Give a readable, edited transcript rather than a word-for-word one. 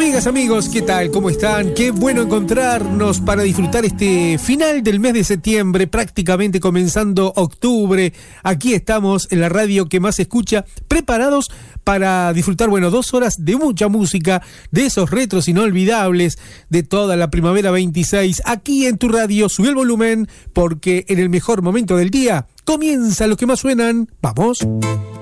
Amigas, amigos, ¿qué tal? ¿Cómo están? Qué bueno encontrarnos para disfrutar este final del mes de septiembre, prácticamente comenzando octubre. Aquí estamos en la radio que más se escucha, preparados para disfrutar, 2 horas de mucha música, de esos retros inolvidables de toda la primavera 26. Aquí en tu radio, subí el volumen, porque en el mejor momento del día comienza lo que más suenan. ¡Vamos!